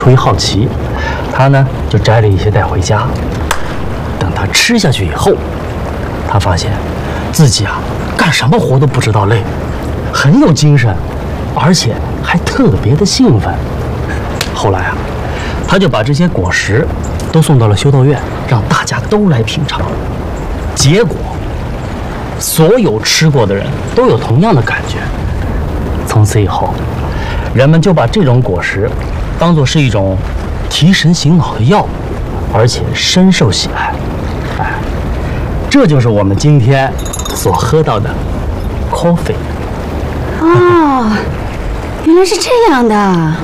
出于好奇，他呢就摘了一些带回家。等他吃下去以后，他发现自己干什么活都不知道累，很有精神，而且还特别的兴奋。后来他就把这些果实都送到了修道院，让大家都来品尝。结果，所有吃过的人都有同样的感觉。从此以后，人们就把这种果实当作是一种提神醒脑的药，而且深受喜爱。这就是我们今天所喝到的 coffee。 哦，原来是这样的。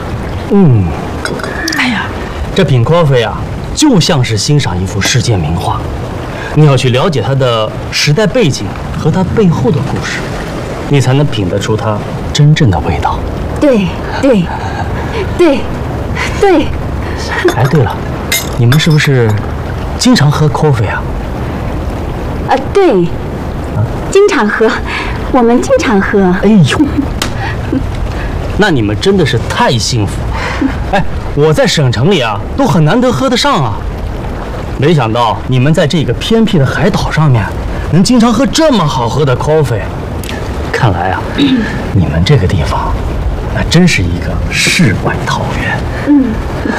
哎呀，这品 coffee就像是欣赏一幅世界名画，你要去了解它的时代背景和它背后的故事，你才能品得出它真正的味道。 对。 哎，对了，你们是不是经常喝 coffee 对，经常喝，我们经常喝。 哎呦，那你们真的是太幸福了。哎，我在省城里都很难得喝得上没想到你们在这个偏僻的海岛上面，能经常喝这么好喝的 coffee。看来你们这个地方，那真是一个世外桃源。